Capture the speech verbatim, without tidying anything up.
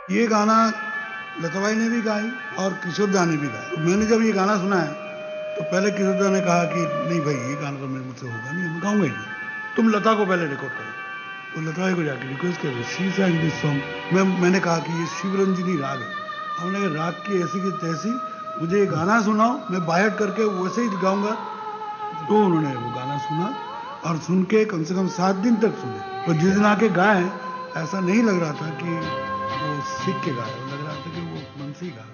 ये गाना लताबाई ने भी गाई और किशोरदा ने भी गाया। मैंने जब ये गाना सुना है तो पहले किशोरदा ने कहा कि नहीं भाई ये गाना तो मेरे मुझसे होगा नहीं, मैं गाऊंगा ही नहीं, तुम लता को पहले रिकॉर्ड करो। तो लताबाई को जाके रिक्वेस्ट कर शी sang दिस सॉन्ग। मैं मैंने कहा कि ये शिवरंजनी राग है। हमने कहा राग की ऐसी की तैसी, मुझे ये गाना सुनाओ, मैं बायट करके वैसे ही गाऊंगा। तो उन्होंने वो गाना सुना और सुन के कम से कम सात दिन तक सुने। तो जिस दिन आके गाए ऐसा नहीं लग रहा था कि वो सीख के गाए, लग रहा था कि वो मन से ही गा